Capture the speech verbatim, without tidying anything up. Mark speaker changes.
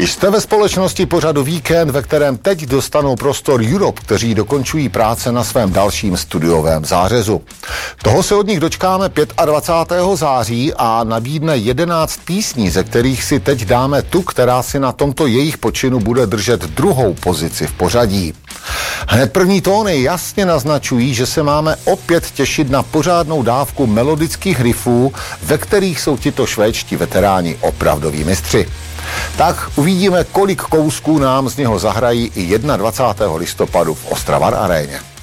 Speaker 1: Jste ve společnosti pořadu Víkend, ve kterém teď dostanou prostor Europe, kteří dokončují práce na svém dalším studiovém zářezu. Toho se od nich dočkáme dvacátého pátého září a nabídne jedenáct písní, ze kterých si teď dáme tu, která si na tomto jejich počinu bude držet druhou pozici v pořadí. Hned první tóny jasně naznačují, že se máme opět těšit na pořádnou dávku melodických riffů, ve kterých jsou tito švédští veteráni opravdoví mistři. Tak uvidíme, kolik kousků nám z něho zahrají i dvacátého prvního listopadu v Ostravar aréně.